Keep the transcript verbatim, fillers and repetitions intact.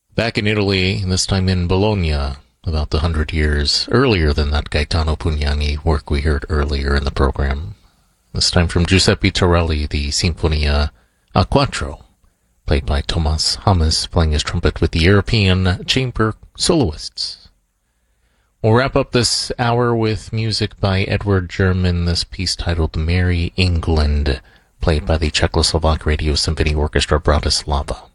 Back in Italy, this time in Bologna, about the hundred years earlier than that Gaetano Pugnani work we heard earlier in the program. This time from Giuseppe Torelli, the Sinfonia a Quattro, played by Thomas Hammes, playing his trumpet with the European Chamber Soloists. We'll wrap up this hour with music by Edward German, this piece titled Merry England, played by the Czechoslovak Radio Symphony Orchestra Bratislava.